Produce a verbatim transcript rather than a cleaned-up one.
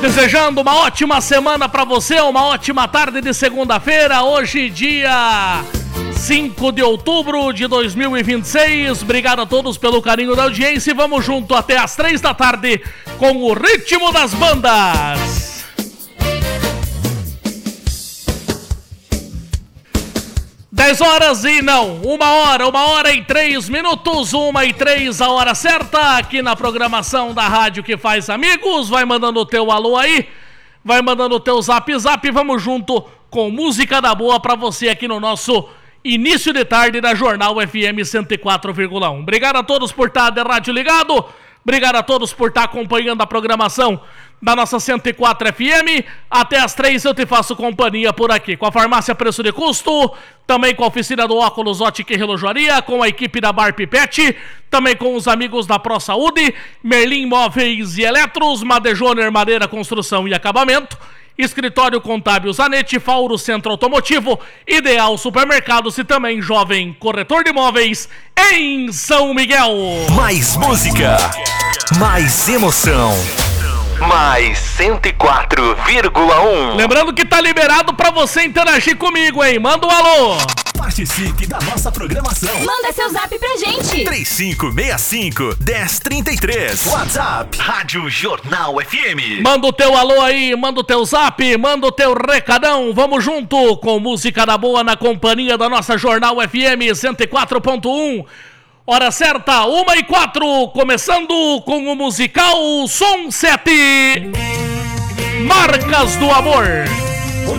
Desejando uma ótima semana pra você, uma ótima tarde de segunda-feira, hoje dia cinco de outubro de dois mil e vinte e seis. Obrigado a todos pelo carinho da audiência e vamos junto até as três da tarde com o ritmo das bandas. dez horas e não, uma hora, uma hora e três minutos, uma e três a hora certa, aqui na programação da rádio que faz amigos. Vai mandando o teu alô aí, vai mandando o teu zap zap, vamos junto com música da boa pra você aqui no nosso início de tarde da Jornal F M cento e quatro vírgula um. Obrigado a todos por estar de rádio ligado, obrigado a todos por estar acompanhando a programação da nossa cento e quatro F M. Até as três eu te faço companhia por aqui, com a farmácia Preço de Custo, também com a oficina do Óculos Ótica e Relojoaria, com a equipe da Bar Pipete, também com os amigos da Pro Saúde, Merlin Móveis e Eletros, Madejoner Madeira Construção e Acabamento, Escritório Contábil Zanetti, Fauro Centro Automotivo, Ideal Supermercados e também Jovem Corretor de Imóveis em São Miguel. Mais música, mais emoção, mais cento e quatro vírgula um. Lembrando que tá liberado pra você interagir comigo, hein? Manda um alô. Participe da nossa programação. Manda seu zap pra gente. três cinco seis cinco, um zero três três. WhatsApp, Rádio Jornal F M. Manda o teu alô aí, manda o teu zap, manda o teu recadão. Vamos junto com música da boa na companhia da nossa Jornal F M cento e quatro ponto um. Hora certa, uma e quatro, começando com o musical Som sete. Marcas do Amor.